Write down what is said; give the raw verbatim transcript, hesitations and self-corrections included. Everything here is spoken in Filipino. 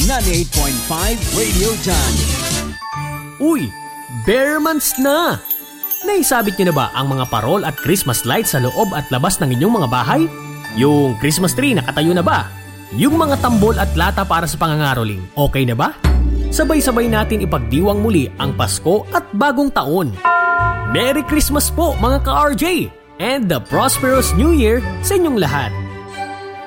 ninety-eight point five Radio John. Uy, bare months na! Naisabit niyo na ba ang mga parol at Christmas lights sa loob at labas ng inyong mga bahay? Yung Christmas tree nakatayo na ba? Yung mga tambol at lata para sa pangangaroling, okay na ba? Sabay-sabay natin ipagdiwang muli ang Pasko at Bagong Taon. Merry Christmas po mga ka-R J! And the prosperous New Year sa inyong lahat!